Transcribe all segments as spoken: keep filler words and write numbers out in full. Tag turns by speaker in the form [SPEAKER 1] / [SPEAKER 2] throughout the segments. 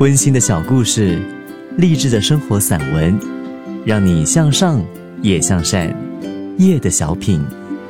[SPEAKER 1] 温馨的小故事，励志的生活散文，让你向上也向善。夜的小品。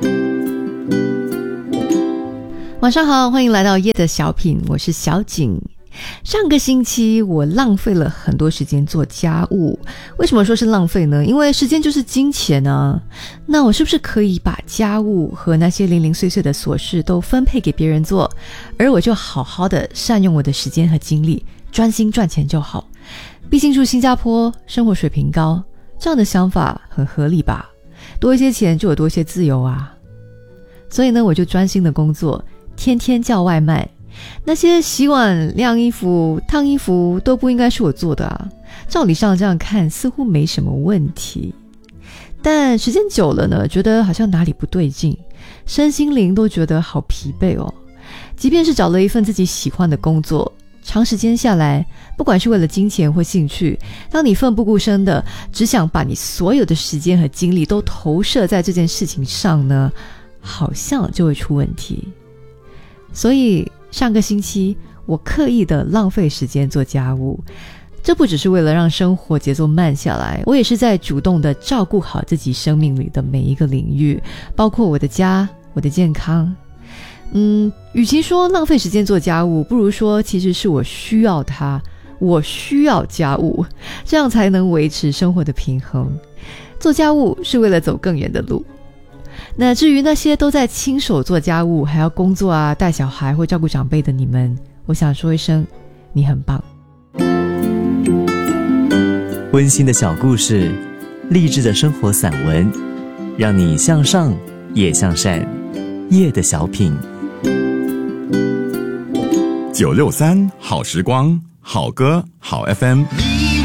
[SPEAKER 2] 晚上好，欢迎来到夜的小品，我是小景。上个星期我浪费了很多时间做家务，为什么说是浪费呢？因为时间就是金钱啊。那我是不是可以把家务和那些零零碎碎的琐事都分配给别人做，而我就好好的善用我的时间和精力，专心赚钱就好。毕竟住新加坡，生活水平高，这样的想法很合理吧？多一些钱就有多一些自由啊。所以呢，我就专心的工作，天天叫外卖。那些洗碗、晾衣服、烫衣服都不应该是我做的啊。照理上这样看似乎没什么问题，但时间久了呢，觉得好像哪里不对劲，身心灵都觉得好疲惫哦。即便是找了一份自己喜欢的工作，长时间下来，不管是为了金钱或兴趣，当你奋不顾身的只想把你所有的时间和精力都投射在这件事情上呢，好像就会出问题。所以上个星期我刻意的浪费时间做家务，这不只是为了让生活节奏慢下来，我也是在主动的照顾好自己生命里的每一个领域，包括我的家，我的健康。嗯，与其说浪费时间做家务，不如说其实是我需要它，我需要家务，这样才能维持生活的平衡。做家务是为了走更远的路。那至于那些都在亲手做家务，还要工作啊、带小孩或照顾长辈的你们，我想说一声，你很棒。
[SPEAKER 1] 温馨的小故事，励志的生活散文，让你向上也向善。夜的小品。
[SPEAKER 3] 九六三好时光，好歌好 F M。